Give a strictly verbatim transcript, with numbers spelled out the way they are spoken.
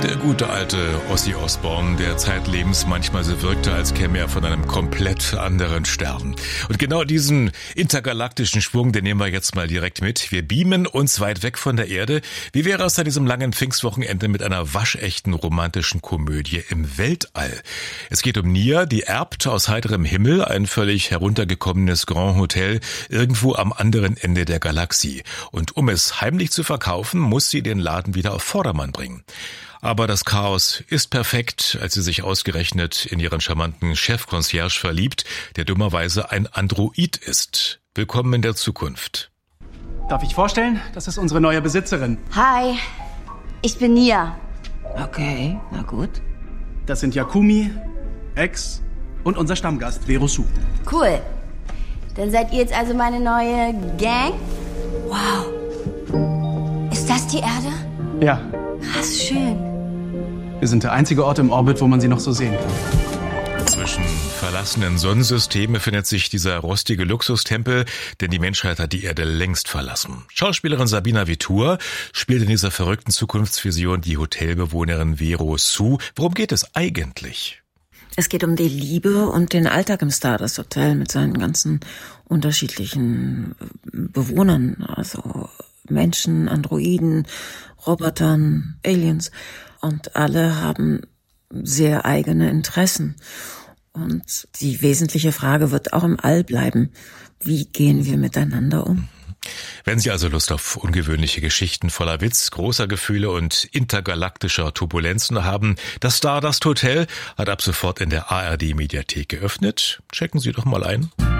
Der gute alte Ozzy Osbourne, der zeitlebens manchmal so wirkte, als käme er von einem komplett anderen Stern. Und genau diesen intergalaktischen Schwung, den nehmen wir jetzt mal direkt mit. Wir beamen uns weit weg von der Erde. Wie wäre es an diesem langen Pfingstwochenende mit einer waschechten romantischen Komödie im Weltall? Es geht um Nia, die erbt aus heiterem Himmel ein völlig heruntergekommenes Grand Hotel irgendwo am anderen Ende der Galaxie. Und um es heimlich zu verkaufen, muss sie den Laden wieder auf Vordermann bringen. Aber das Chaos ist perfekt, als sie sich ausgerechnet in ihren charmanten Chef-Concierge verliebt, der dummerweise ein Android ist. Willkommen in der Zukunft. Darf ich vorstellen? Das ist unsere neue Besitzerin. Hi, ich bin Nia. Okay, na gut. Das sind Yakumi, Ex und unser Stammgast, Vero Su. Cool. Dann seid ihr jetzt also meine neue Gang? Wow. Ist das die Erde? Ja. Krass, schön. Wir sind der einzige Ort im Orbit, wo man sie noch so sehen kann. Zwischen verlassenen Sonnensystemen befindet sich dieser rostige Luxustempel, denn die Menschheit hat die Erde längst verlassen. Schauspielerin Sabina Vitur spielt in dieser verrückten Zukunftsvision die Hotelbewohnerin Vero Su. Worum geht es eigentlich? Es geht um die Liebe und den Alltag im Stardust Hotel mit seinen ganzen unterschiedlichen Bewohnern, also Menschen, Androiden, Robotern, Aliens. Und alle haben sehr eigene Interessen. Und die wesentliche Frage wird auch im All bleiben. Wie gehen wir miteinander um? Wenn Sie also Lust auf ungewöhnliche Geschichten voller Witz, großer Gefühle und intergalaktischer Turbulenzen haben, das Stardust Hotel hat ab sofort in der A R D Mediathek geöffnet. Checken Sie doch mal ein.